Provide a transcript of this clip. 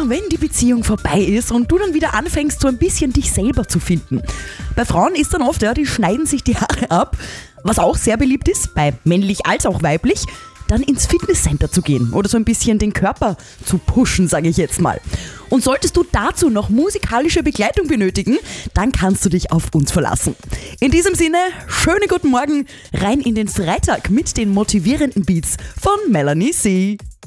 wenn die Beziehung vorbei ist und du dann wieder anfängst, so ein bisschen dich selber zu finden. Bei Frauen ist dann oft, die schneiden sich die Haare ab, was auch sehr beliebt ist, bei männlich als auch weiblich, dann ins Fitnesscenter zu gehen oder so ein bisschen den Körper zu pushen, sage ich jetzt mal. Und solltest du dazu noch musikalische Begleitung benötigen, dann kannst du dich auf uns verlassen. In diesem Sinne, schönen guten Morgen, rein in den Freitag mit den motivierenden Beats von Melanie C.